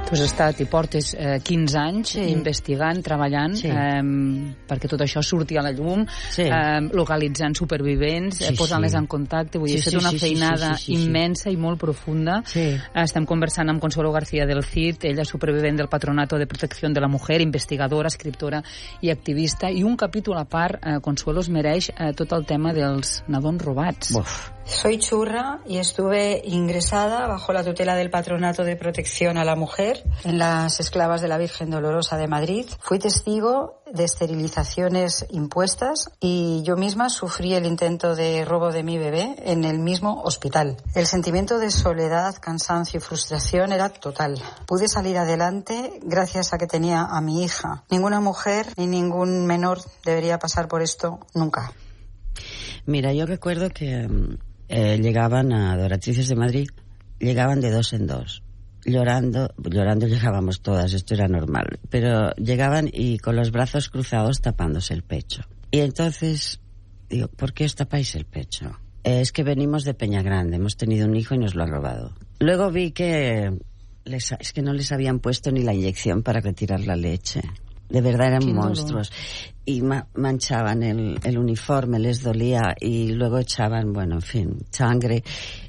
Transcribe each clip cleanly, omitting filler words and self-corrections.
Tu has estat i portes 15 anys investigant, treballant, perquè tot això surti a la llum, localitzant supervivents, posant-les en contacte. Vull dir, has fet una feinada immensa i molt profunda. Estem conversant amb Consuelo García del CID, ella supervivent del Patronato de Protección de la Mujer, investigadora, escriptora i activista. I un capítol a part, Consuelo, es mereix tot el tema dels nadons robats. Soy churra y estuve ingresada bajo la tutela del Patronato de Protección a la Mujer en las Esclavas de la Virgen Dolorosa de Madrid. Fui testigo de esterilizaciones impuestas y yo misma sufrí el intento de robo de mi bebé en el mismo hospital. El sentimiento de soledad, cansancio y frustración era total. Pude salir adelante gracias a que tenía a mi hija. Ninguna mujer ni ningún menor debería pasar por esto nunca. Mira, yo recuerdo que llegaban a Adoratrices de Madrid, llegaban de dos en dos. Llorando llegábamos todas, esto era normal, pero llegaban y con los brazos cruzados tapándose el pecho. Y entonces digo, ¿por qué os tapáis el pecho? Es que venimos de Peñagrande, hemos tenido un hijo y nos lo han robado. Luego vi que es que no les habían puesto ni la inyección para retirar la leche. De verdad eran monstruos. Y manchaban el uniforme, les dolía, y luego echaban, bueno, en fin, sangre.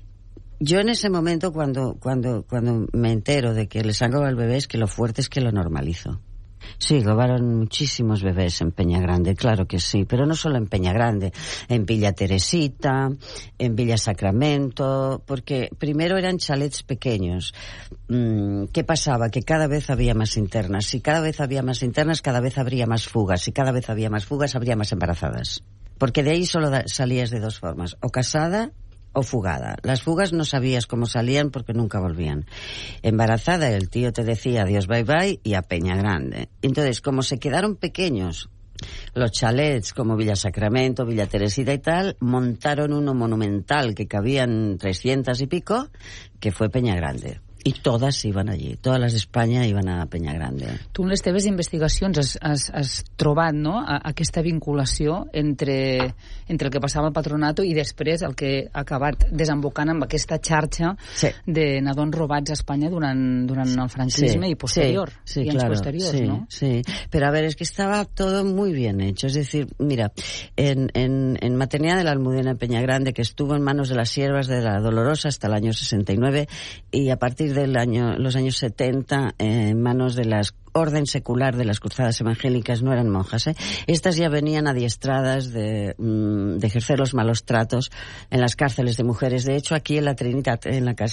Yo en ese momento, cuando me entero de que les han robado el bebé, es que lo fuerte es que lo normalizo. Sí, robaron muchísimos bebés en Peñagrande, claro que sí, pero no solo en Peñagrande, en Villa Teresita, en Villa Sacramento, porque primero eran chalets pequeños. ¿Qué pasaba? Que cada vez había más internas. Si cada vez había más internas, cada vez habría más fugas. Si cada vez había más fugas, habría más embarazadas. Porque de ahí solo salías de dos formas, o casada o fugada. Las fugas no sabías cómo salían porque nunca volvían. Embarazada, el tío te decía adiós, bye bye, y a Peñagrande. Entonces, como se quedaron pequeños los chalets como Villa Sacramento, Villa Teresita y tal, montaron uno monumental que cabían 300 y pico, que fue Peñagrande. I totes iban allí, totes les d'Espanya iban a Peñagrande. Tu en les teves investigacions has trobat, no?, aquesta vinculació entre el que passava al Patronato i després el que ha acabat desembocant amb aquesta xarxa de nadons robats a Espanya durant el franquisme y posterior, y años posteriors, ¿no? Sí, pero a ver, es que estaba todo muy bien hecho. Es decir, mira, en Maternidad de la Almudena en Peñagrande, que estuvo en manos de las siervas de la Dolorosa hasta el año 69, y a partir de los años 70 en manos de la orden secular de las cruzadas evangélicas, no eran monjas, estas ya venían adiestradas de ejercer los malos tratos en las cárceles de mujeres. De hecho, aquí en la Trinitat,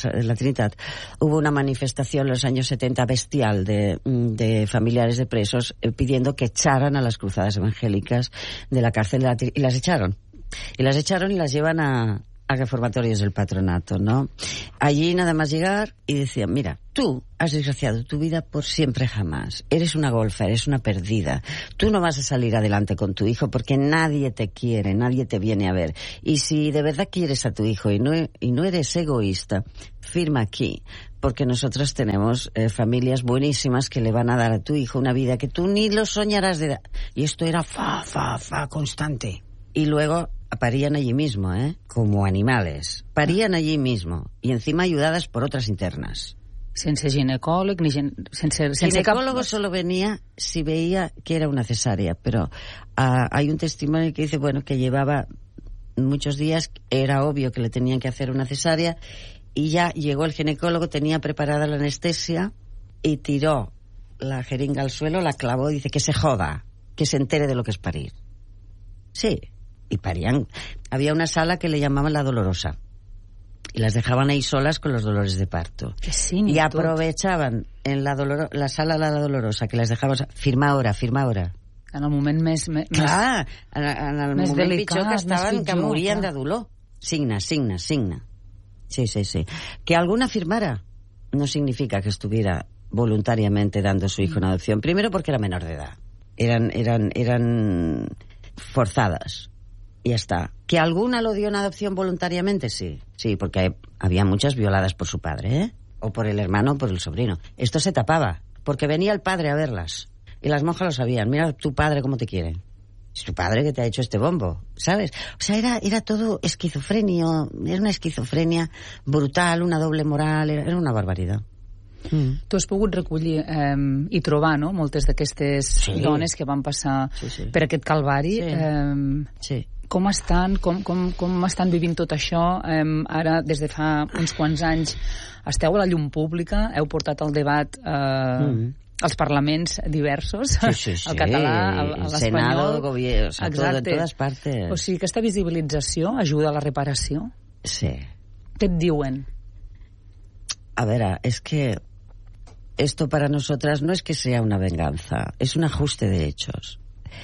hubo una manifestación en los años 70 bestial de familiares de presos pidiendo que echaran a las cruzadas evangélicas de la cárcel y las echaron y las llevan a reformatorios del Patronato, ¿no? Allí nada más llegar y decían, mira, tú has desgraciado tu vida por siempre jamás. Eres una golfa, eres una perdida. Tú no vas a salir adelante con tu hijo porque nadie te quiere, nadie te viene a ver. Y si de verdad quieres a tu hijo y no eres egoísta, firma aquí, porque nosotros tenemos familias buenísimas que le van a dar a tu hijo una vida que tú ni lo soñarás de dar. Y esto era constante. Y luego parían allí mismo, como animales. Parían allí mismo y encima ayudadas por otras internas. Sense ginecòleg, ni sense ginecólogo solo venía si veía que era una cesárea, pero hay un testimonio que dice, bueno, que llevaba muchos días, era obvio que le tenían que hacer una cesárea y ya llegó el ginecólogo, tenía preparada la anestesia y tiró la jeringa al suelo, la clavó y dice que se joda, que se entere de lo que es parir. Sí. Y parían. Había una sala que le llamaban la Dolorosa y las dejaban ahí solas con los dolores de parto. Y aprovechaban en la sala de la Dolorosa que las dejaban, firma ahora. En el moment més clar, en el moment pitjor que estaven, que morien de dolor. Signa. Sí. Que alguna firmara no significa que estuviera voluntariamente dando a su hijo en adopción. Primero porque era menor de edad. Eran forzadas. Y ya está. ¿Que alguna lo dio en adopción voluntariamente? Sí, porque había muchas violadas por su padre, o por el hermano o por el sobrino. Esto se tapaba, porque venía el padre a verlas. Y las monjas lo sabían. Mira tu padre cómo te quiere. Es tu padre que te ha hecho este bombo, ¿sabes? O sea, era todo esquizofrenio. Era una esquizofrenia brutal, una doble moral. Era una barbaridad. Tu has pogut recollir i trobar, no?, moltes d'aquestes dones que van passar per aquest calvari. Com estan? Com estan vivint tot això? Ara, des de fa uns quants anys, esteu a la llum pública, heu portat el debat als parlaments diversos, el català, l'espanyol... Senado, gobierno, de totes partes. O sigui, aquesta visibilització ajuda a la reparació? Sí. Què et diuen? A ver, es que esto para nosotras no es que sea una venganza, es un ajuste de hechos.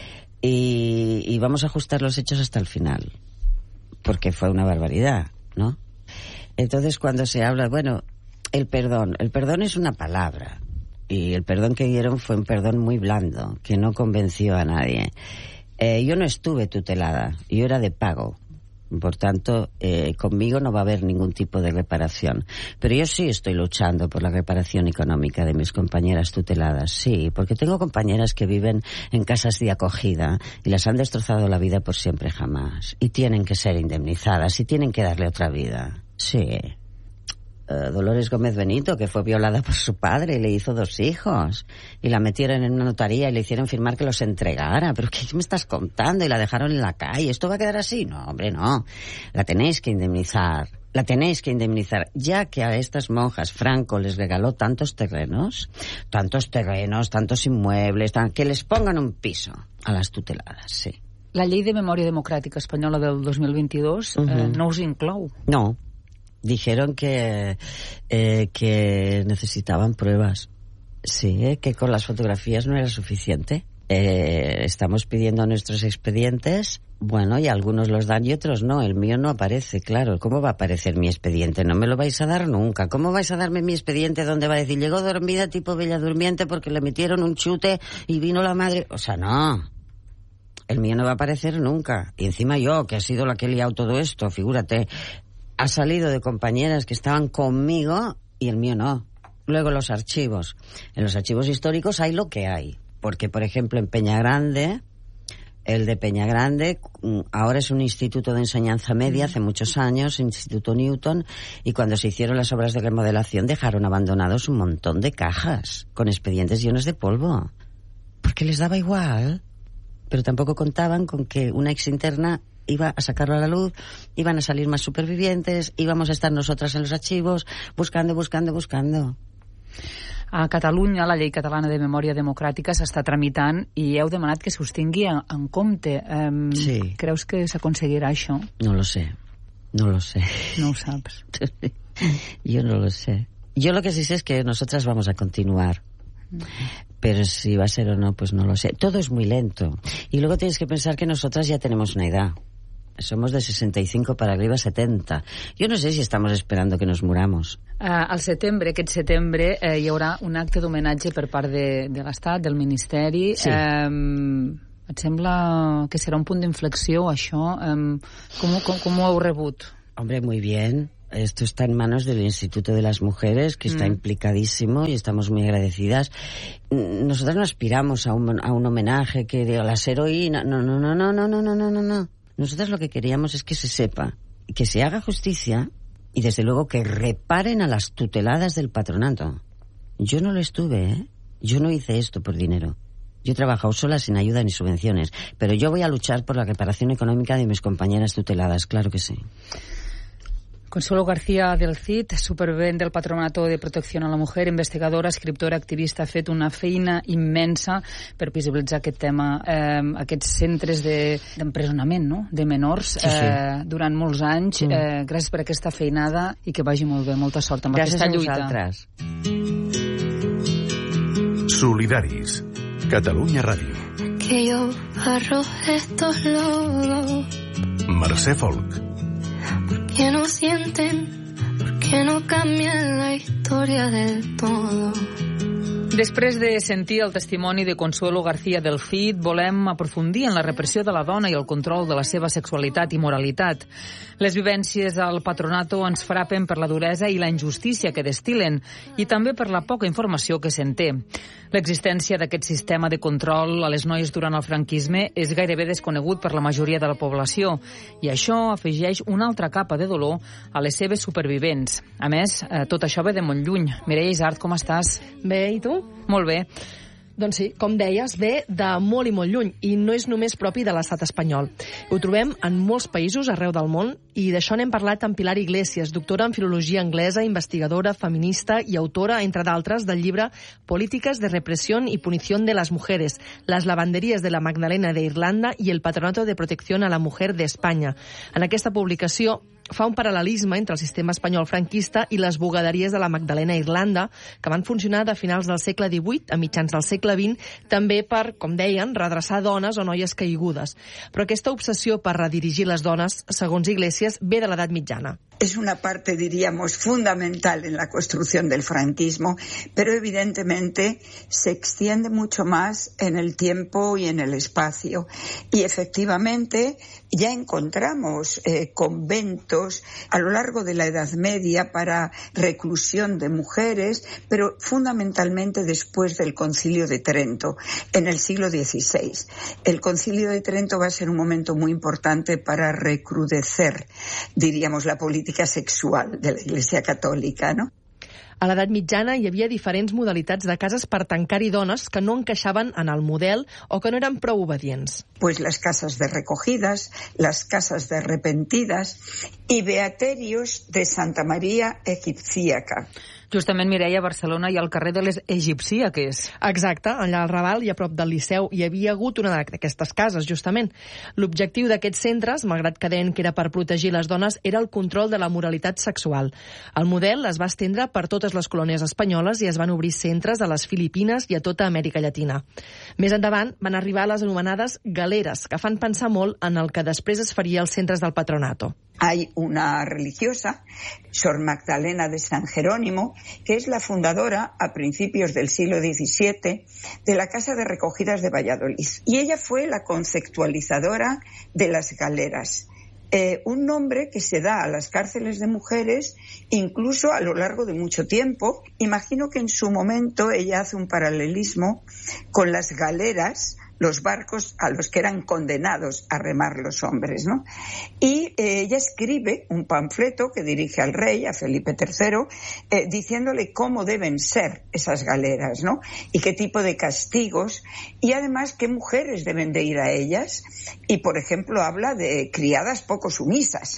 Y vamos a ajustar los hechos hasta el final, porque fue una barbaridad, ¿no? Entonces, cuando se habla, bueno, el perdón es una palabra, y el perdón que dieron fue un perdón muy blando, que no convenció a nadie. Yo no estuve tutelada, yo era de pago. Por tanto, conmigo no va a haber ningún tipo de reparación. Pero yo sí estoy luchando por la reparación económica de mis compañeras tuteladas, sí, porque tengo compañeras que viven en casas de acogida y las han destrozado la vida por siempre jamás. Y tienen que ser indemnizadas y tienen que darle otra vida. Sí. Dolores Gómez Benito, que fue violada por su padre y le hizo 2 hijos. Y la metieron en una notaría y le hicieron firmar que los entregara. ¿Pero qué me estás contando? Y la dejaron en la calle. ¿Esto va a quedar así? No, hombre, no. La tenéis que indemnizar. La tenéis que indemnizar. Ya que a estas monjas Franco les regaló tantos terrenos, tantos inmuebles, que les pongan un piso a las tuteladas, sí. La Llei de Memòria Democràtica Espanyola del 2022 no us inclou. No. Dijeron que necesitaban pruebas. Sí, que con las fotografías no era suficiente. Estamos pidiendo nuestros expedientes, bueno, y algunos los dan y otros no. El mío no aparece, claro. ¿Cómo va a aparecer mi expediente? No me lo vais a dar nunca. ¿Cómo vais a darme mi expediente donde va a decir llegó dormida tipo Bella Durmiente porque le metieron un chute y vino la madre? O sea, no. El mío no va a aparecer nunca. Y encima yo, que he sido la que he liado todo esto, figúrate... Ha salido de compañeras que estaban conmigo y el mío no. Luego los archivos. En los archivos históricos hay lo que hay. Porque, por ejemplo, en Peñagrande, el de Peñagrande ahora es un instituto de enseñanza media, hace muchos años, Instituto Newton, y cuando se hicieron las obras de remodelación dejaron abandonados un montón de cajas con expedientes llenos de polvo. Porque les daba igual. Pero tampoco contaban con que una exinterna iba a sacarlo a la luz, iban a salir más supervivientes, íbamos a estar nosotras en los archivos buscando. A Catalunya, la Llei Catalana de Memòria Democràtica s'està tramitant i heu demanat que s'us tingui en compte. Sí. Creus que s'aconseguirà això? No lo sé. No ho saps. Yo no lo sé. Yo lo que sí sé es que nosotras vamos a continuar. Pero si va a ser o no, pues no lo sé. Todo es muy lento. Y luego tienes que pensar que nosotras ya tenemos una edad. Somos de 65 para arriba, 70. Yo no sé si estamos esperando que nos muramos. Al setembre, aquest setembre, hi haurà un acte d'homenatge per part de l'Estat, del Ministeri. Sí. Et sembla que serà un punt d'inflexió, això? Com ho heu rebut? Hombre, muy bien. Esto está en manos del Instituto de las Mujeres, que está implicadísimo y estamos muy agradecidas. Nosotras no aspiramos a un homenaje que diga las heroínas. No. Nosotras lo que queríamos es que se sepa, que se haga justicia y desde luego que reparen a las tuteladas del patronato. Yo no lo estuve, ¿eh? Yo no hice esto por dinero. Yo he trabajado sola sin ayuda ni subvenciones, pero yo voy a luchar por la reparación económica de mis compañeras tuteladas, claro que sí. Consuelo García del CID, supervivent del Patronato de Protecció a la Mujer, investigadora, escriptora, activista, ha fet una feina immensa per visibilitzar aquest tema, aquests centres d'empresonament, no?, de menors, durant molts anys. Gràcies per aquesta feinada i que vagi molt bé, molta sort amb aquesta lluita. Gràcies a vosaltres. Solidaris. Catalunya Ràdio. Que yo arroje estos logos. Mercè Folk. ¿Por qué no sienten? ¿Por qué no cambian la historia del todo? Després de sentir el testimoni de Consuelo García del CID, volem aprofundir en la repressió de la dona i el control de la seva sexualitat i moralitat. Les vivències al patronato ens frapen per la duresa i la injustícia que destilen i també per la poca informació que se'n té. L'existència d'aquest sistema de control a les noies durant el franquisme és gairebé desconegut per la majoria de la població i això afegeix una altra capa de dolor a les seves supervivents. A més, tot això ve de molt lluny. Mireia Isart, com estàs? Bé, i tu? Molt bé. Doncs sí, com deies, ve de molt i molt lluny i no és només propi de l'estat espanyol. Ho trobem en molts països arreu del món i d'això n'hem parlat amb Pilar Iglesias, doctora en filologia anglesa, investigadora, feminista i autora, entre d'altres, del llibre Políticas de represión y punición de las mujeres, las lavanderías de la Magdalena de Irlanda y el Patronato de Protección a la Mujer de España. En aquesta publicació fa un paral·lelisme entre el sistema espanyol franquista i les bugaderies de la Magdalena a Irlanda, que van funcionar de finals del segle XVIII a mitjans del segle XX, també per, com deien, redreçar dones o noies caigudes. Però aquesta obsessió per redirigir les dones, segons Iglesias, ve de l'edat mitjana. Es una parte, diríamos, fundamental en la construcción del franquismo, pero evidentemente se extiende mucho más en el tiempo y en el espacio. Y efectivamente ya encontramos conventos a lo largo de la Edad Media para reclusión de mujeres, pero fundamentalmente después del Concilio de Trento, en el siglo XVI. El Concilio de Trento va a ser un momento muy importante para recrudecer, diríamos, la política sexual de la Iglesia Catòlica, no? A l'edat mitjana hi havia diferents modalitats de cases per tancar-hi dones que no encaixaven en el model o que no eren prou obedients. Pues las casas de recogidas, las casas de arrepentidas y beaterios de Santa María Egipcíaca. Justament, Mireia, a Barcelona hi ha el carrer de les Egipcíaques. Exacte, allà al Raval i a prop del Liceu hi havia hagut una d'aquestes cases, justament. L'objectiu d'aquests centres, malgrat que deien que era per protegir les dones, era el control de la moralitat sexual. El model es va estendre per totes les colònies espanyoles i es van obrir centres a les Filipines i a tota Amèrica Llatina. Més endavant van arribar les anomenades galeres, que fan pensar molt en el que després es faria als centres del patronato. Hay una religiosa, Sor Magdalena de San Jerónimo, que es la fundadora a principios del siglo XVII de la Casa de Recogidas de Valladolid. Y ella fue la conceptualizadora de las galeras. Un nombre que se da a las cárceles de mujeres incluso a lo largo de mucho tiempo. Imagino que en su momento ella hace un paralelismo con las galeras, los barcos a los que eran condenados a remar los hombres, ¿no? Y ella escribe un panfleto que dirige al rey, a Felipe III, diciéndole cómo deben ser esas galeras, ¿no? Y qué tipo de castigos, y además qué mujeres deben de ir a ellas. Y, por ejemplo, habla de criadas poco sumisas.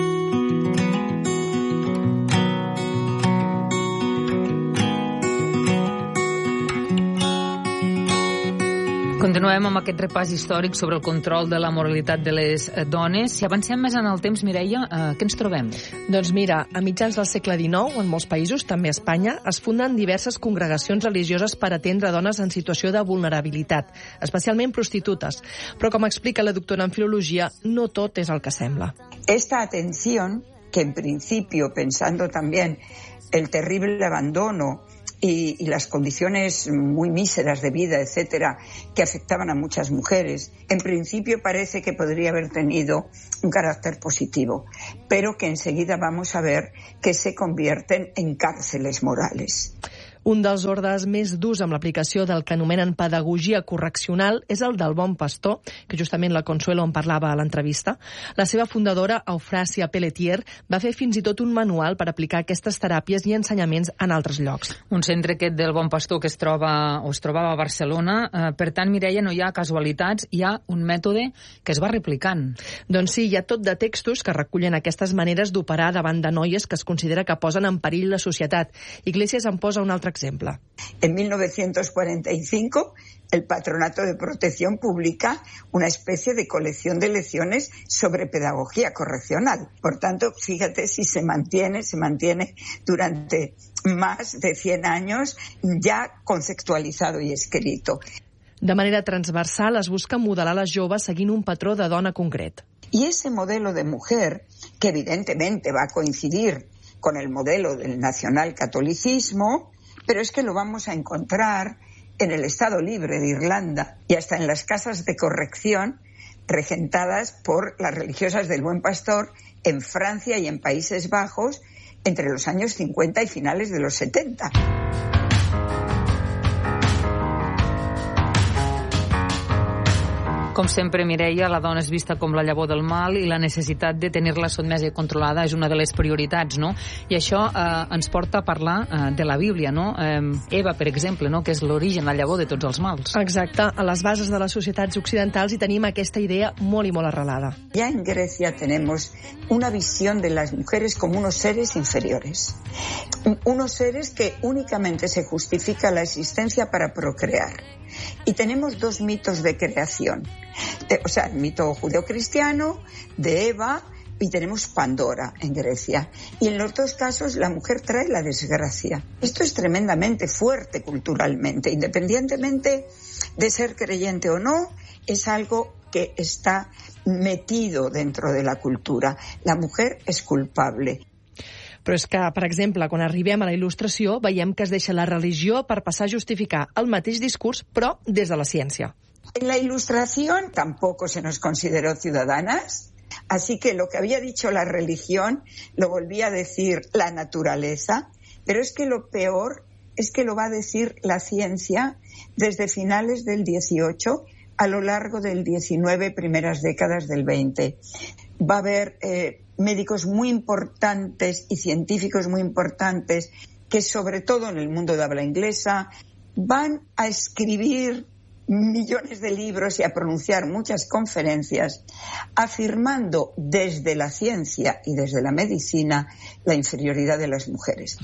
Continuem amb aquest repàs històric sobre el control de la moralitat de les dones. Si avancem més en el temps, Mireia, què ens trobem? Doncs mira, a mitjans del segle XIX, en molts països, també a Espanya, es funden diverses congregacions religioses per atendre dones en situació de vulnerabilitat, especialment prostitutes. Però, com explica la doctora en filologia, no tot és el que sembla. Esta atención, que en principio, pensando también el terrible abandono y las condiciones muy míseras de vida, etcétera, que afectaban a muchas mujeres, en principio parece que podría haber tenido un carácter positivo, pero que enseguida vamos a ver que se convierten en cárceles morales. Un dels ordes més durs amb l'aplicació del que anomenen pedagogia correccional és el del Bon Pastor, que justament la Consuelo en parlava a l'entrevista. La seva fundadora, Eufràsia Pelletier, va fer fins i tot un manual per aplicar aquestes teràpies i ensenyaments en altres llocs. Un centre aquest del Bon Pastor que es trobava a Barcelona. Per tant, Mireia, no hi ha casualitats, hi ha un mètode que es va replicant. Doncs sí, hi ha tot de textos que recullen aquestes maneres d'operar davant de noies que es considera que posen en perill la societat. Iglesias en posa un altre ejemplo. En 1945, el Patronato de Protección publica una especie de colección de lecciones sobre pedagogía correccional. Por tanto, fíjate si se mantiene durante más de 100 años ya conceptualizado y escrito. De manera transversal es busca modelar les joves seguint un patró de dona concret. Y ese modelo de mujer, que evidentemente va a coincidir con el modelo del nacionalcatolicismo, pero es que lo vamos a encontrar en el Estado Libre de Irlanda y hasta en las casas de corrección regentadas por las religiosas del Buen Pastor en Francia y en Países Bajos entre los años 50 y finales de los 70. Com sempre, Mireia, la dona és vista com la llavor del mal i la necessitat de tenir-la sotmesa i controlada és una de les prioritats, no? I això ens porta a parlar de la Bíblia, no? Eva, per exemple, no? Que és l'origen, la llavor de tots els mals. Exacte. A les bases de les societats occidentals hi tenim aquesta idea molt i molt arrelada. Ya en Grecia tenemos una visión de las mujeres como unos seres inferiores. Unos seres que únicamente se justifica la existencia para procrear. Y tenemos dos mitos de creación. O sea, el mito judeocristiano de Eva y tenemos Pandora en Grecia. Y en los dos casos la mujer trae la desgracia. Esto es tremendamente fuerte culturalmente. Independientemente de ser creyente o no, es algo que está metido dentro de la cultura. La mujer es culpable. Però és que, per exemple, quan arribem a la il·lustració, veiem que es deixa la religió per passar a justificar el mateix discurs, però des de la ciència. En la Ilustración tampoco se nos consideró ciudadanas, así que lo que había dicho la religión lo volvía a decir la naturaleza, pero es que lo peor es que lo va a decir la ciencia desde finales del 18 a lo largo del 19, primeras décadas del 20. Va a haber médicos muy importantes y científicos muy importantes que, sobre todo en el mundo de habla inglesa, van a escribir millones de libros y a pronunciar muchas conferencias afirmando desde la ciencia y desde la medicina la inferioridad de las mujeres.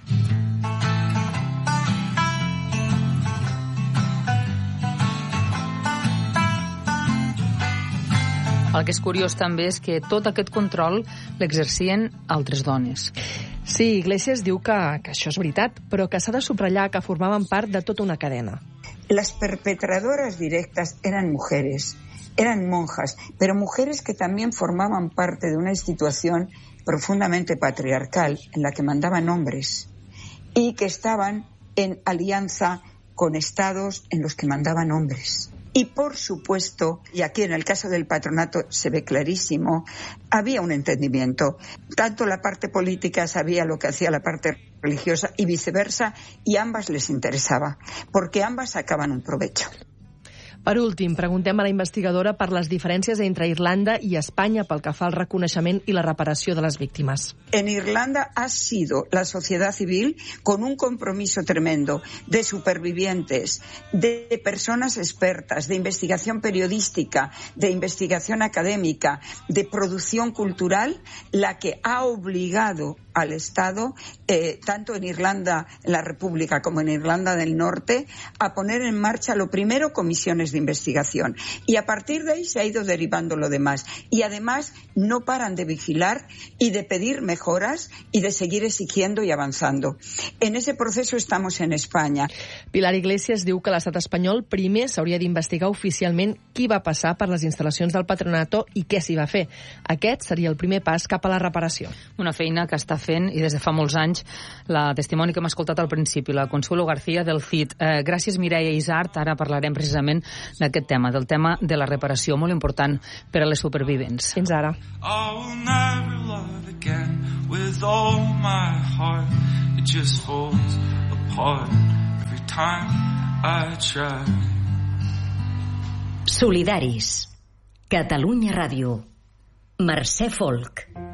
El que és curiós també és que tot aquest control l'exercien altres dones. Sí, Iglesias diu que això és veritat, però que s'ha de subratllar que formaven part de tota una cadena. Las perpetradoras directas eran mujeres, eran monjas, pero mujeres que también formaban parte de una institución profundamente patriarcal en la que mandaban hombres y que estaban en alianza con estados en los que mandaban hombres. Y por supuesto, y aquí en el caso del patronato se ve clarísimo, había un entendimiento. Tanto la parte política sabía lo que hacía la parte religiosa y viceversa, y ambas les interesaba, porque ambas sacaban un provecho. Per últim, preguntem a la investigadora per les diferències entre Irlanda i Espanya pel que fa al reconeixement i la reparació de les víctimes. En Irlanda ha sido la sociedad civil con un compromiso tremendo de supervivientes, de personas expertas, de investigación periodística, de investigación académica, de producción cultural, la que ha obligado al Estado, tanto en Irlanda, en la República, como en Irlanda del Norte, a poner en marcha lo primero comisiones de investigación. Y a partir de ahí se ha ido derivando lo demás. Y además no paran de vigilar y de pedir mejoras y de seguir exigiendo y avanzando. En ese proceso estamos en España. Pilar Iglesias diu que l'estat espanyol primer s'hauria d'investigar oficialment qui va passar per les instal·lacions del patronato i què s'hi va fer. Aquest seria el primer pas cap a la reparació. Una feina que està fent, i des de fa molts anys, la testimoni que hem escoltat al principi, la Consuelo García del CID. Gràcies, Mireia Isart. Ara parlarem precisament d'aquest tema, del tema de la reparació, molt important per a les supervivents. Fins ara. Solidaris. Catalunya Ràdio. Mercè Folk.